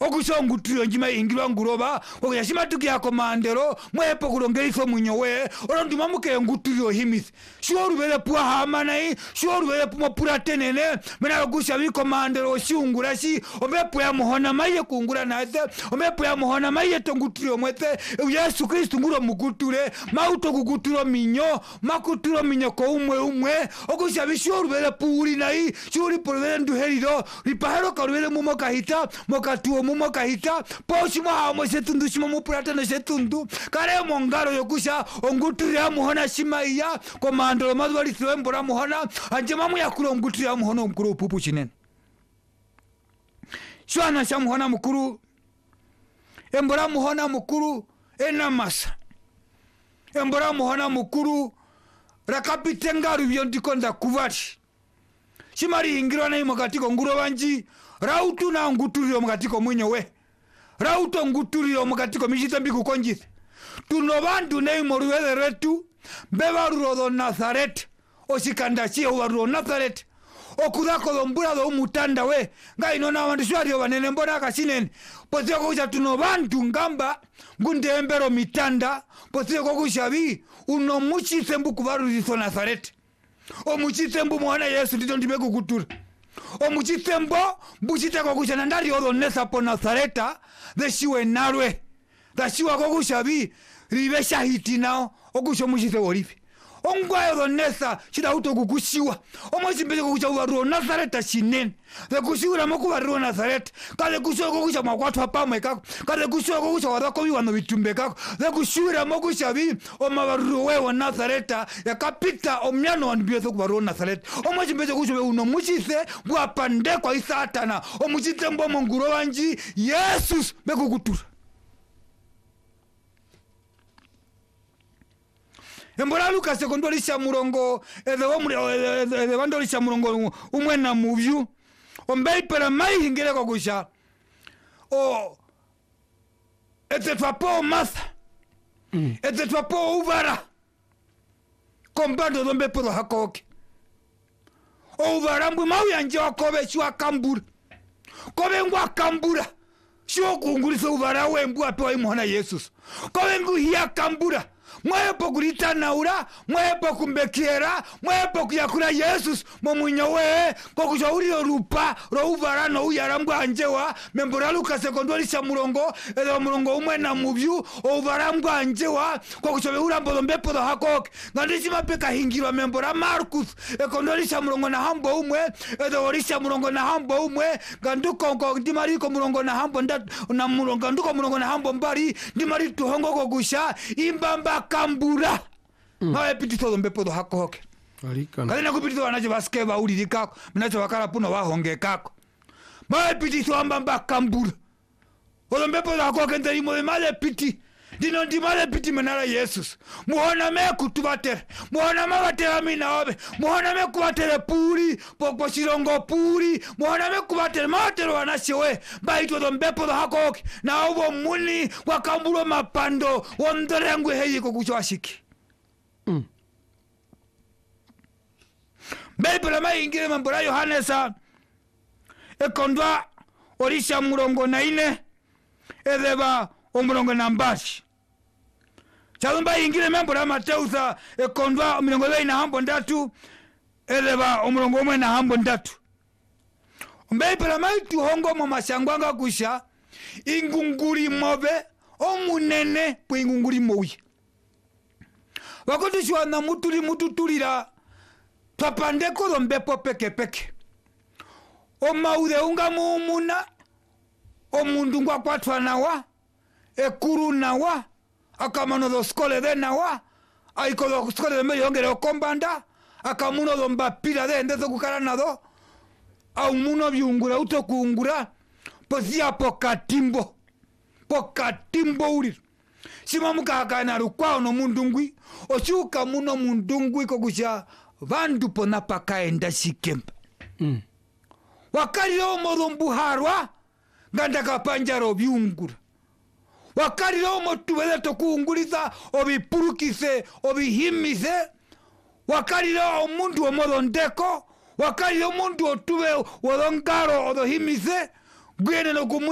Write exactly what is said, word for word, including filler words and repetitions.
okusha ngutiro njima ingilwa nguroba okuyashima tukia komandero mwepo kulongeifo munyowe oronduma muke ngutiro himisi shoru bele puwa hamanai shoru bele puwa pura tenene mena okusha bi komandero shiungura shi omepo ya muhona maye kungura naete omepo ya muhona maye tongutiro mwete Yesu Kristu nguro mukuture mauto kukuturo minyo makuturo minyo ko umwe umwe okusha bi shoru bele puri nai shuri porvele nduheriro ripahero karwele mumoka hita mokatuo mumoka hita poshimo hamo setundu shimo mupurata no setundu kare mongaro yokusha onguturi ya muhona shima iya komandoro mazwali siwe mbora muhona anjema mu yakuro onguturi ya muhona mkuru upupu chinene shwana sha muhona mkuru embora muhona mkuru enamasa embora muhona mkuru rakapitengaru vyondikonda kuvati shimari ingirwa na imokatiko nguro wanji rautu na nguturi omukatiko mwenyewe rauto nguturi omukatiko mishita mbiku konjith tuno bantu nei moruwele retu mbeba rurodo Nazaret osikandachie uwarudo Nazaret okudako dombura do umutanda we nga inona wandu shwari obanene mbona kasinene potio kukusha tuno bantu ngamba ngunde embero mitanda potio kukusha bi uno muchise mbu kubaruriso Nazaret omuchise mbu mwana Yesu tito ndimeku kutura omuchitembo mbuchite kokushana ndari odonesa po Nazareta deshiwe narwe dashiwa kokushabi ribe shahiti nao okusho muchite worifi ongwa odonesa shida uto kukushiwa omochimbele kokusha uwaruo Nazareta shinene de kushiwa moku waruo Nazareta kale kushiwa kokusha makwatu hapamwe kako kale kushiwa kokusha wadako biwano bitumbe kako de kushiwa moku shabi omawaruo wewa Nazareta yakapita omyano wanbiyeso kuwaruo Nazareta omochimbele kokusha uno muchise bwapande kwa isatana omuchite mbo monguro wanji Yesus beku kutura embora Luka sekondolisha murongo ede womuri ede wandolisha murongo umwena muvyu ombei pera mai hingere kokusha o ete twapo masa mm. ete twapo uvara kombando dombe podo hakoke o uvara mbu mau yanje wakobe shwa kambura kobe ngwa kambura shwo kungulisa uvara wembu apewa imuhona Yesus kobe ngu hiya kambura mwepo kulita naura mwepo kumbekiera mwepo kuyakura Yesus momunyowe kokushauri rupa ro uvara no uyarambu anjewa membora Luka sekondolisha murongo edo murongo umwe na muvyu uvarambu anjewa kokushabe urambo dombe podo hakoke ngandishi mapeka hingirwa membora Markus ekondolisha murongo na hambo umwe edo orisha murongo na hambo umwe ganduko ko ndimariko murongo na hambo nda na murongo nduko murongo na hambo mbari ndimari tuhongo kokusha imbamba kambura mm. Hawe pitito dombe podo hakoke kalina kupitito wanaje baske baulili kako minacho wakala puno wahonge kako mawe pitito ambamba kambura odombe podo hakoke ndari mwe male piti dino ndi male piti menara Yesus muhona me kutubatere muhona me batera mina obe muhona me kubatere puri pokpo shirongo puri muhona me kubatere matero wanashewe baito dombe podo hakoke na obo muni wakamburo mapando wondorengu heyi kokuchwashiki mm. Biblia mai ingire mambura Yohanesa ekondwa orisha murongo na ine edeba omurongo nambashi chalumba ingire mambura Mateusa ekondwa omurongo na hambo ndatu edeba omurongo omwe na hambo ndatu Biblia mai tuhongo mu mashangwanga kusha ingunguri mobe omunene po ingunguri moyi wakotushwa na mutuli mututulira twapandeko dombepo peke peke omaude unga muumuna omundu ngwa kwatwa nawa ekuru nawa akamano do skole de nawa aiko do skole de meyo ngere okombanda akamuno do mbapira de ndezo kukara nado au muno byungura utokungura pozia pokatimbo pokatimbo uri sima mukakana rukwao no mundungwi oshuka muno mundungwi kokusha vandu pona pakaenda shikemba mm. Wakalilo modumbu harwa nganda kapanjaro byungura wakalilo motubele tokunguriza obipurukise obihimise wakalilo omundu omodondeko wakalilo omundu otube wodongaro odohimise gwene no